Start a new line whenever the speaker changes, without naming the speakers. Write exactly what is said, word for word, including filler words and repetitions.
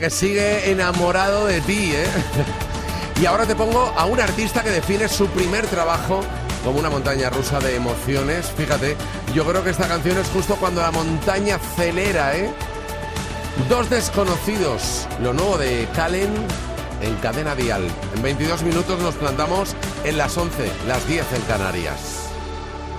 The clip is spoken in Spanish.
Que sigue enamorado de ti, ¿eh? Y ahora te pongo a un artista que define su primer trabajo como una montaña rusa de emociones. Fíjate, yo creo que esta canción es justo cuando la montaña acelera, ¿eh? Dos desconocidos, lo nuevo de Kallen en Cadena Dial. En veintidós minutos nos plantamos en las once, las diez en Canarias.